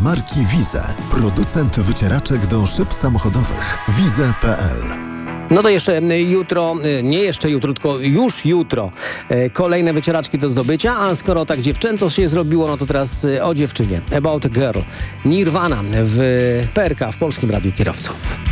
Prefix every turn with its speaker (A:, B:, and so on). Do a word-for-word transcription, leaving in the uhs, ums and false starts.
A: marki Wize. Producent wycieraczek do szyb samochodowych. wize kropka pe el.
B: No to jeszcze jutro, nie jeszcze jutro, tylko już jutro kolejne wycieraczki do zdobycia, a skoro tak dziewczęco się zrobiło, no to teraz o dziewczynie. About a Girl. Nirvana w P R K, w Polskim Radiu Kierowców.